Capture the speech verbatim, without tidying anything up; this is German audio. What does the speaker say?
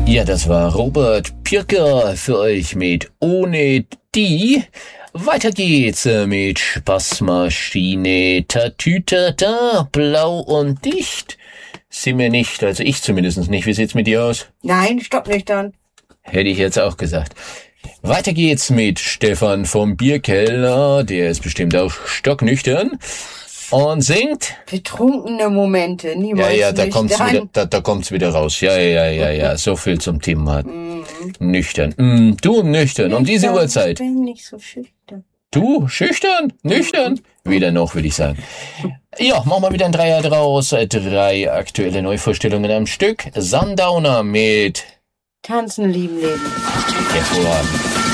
Ja, das war Robert Pirker für euch mit Ohne die. Weiter geht's mit Spaßmaschine, Tatütata, blau und dicht. Sind wir nicht, also ich zumindest nicht. Wie sieht's mit dir aus? Nein, stopp nicht dann. Hätte ich jetzt auch gesagt. Weiter geht's mit Stefan vom Bierkeller, der ist bestimmt auch stocknüchtern und singt. Betrunkene Momente, niemals Ja, ja, da kommt's nüchtern. wieder, da, da kommt's wieder raus. Ja, ja, ja, ja, so viel zum Thema. Mhm. Nüchtern. Mm, du nüchtern, um diese Nüchtern, Uhrzeit. Ich bin nicht so schüchtern. Du, schüchtern, nüchtern? Weder noch, würde ich sagen. Ja, machen wir wieder ein Dreier draus. Drei aktuelle Neuvorstellungen am Stück. Sundowner mit Tanzen, lieben, leben. Hervorragend.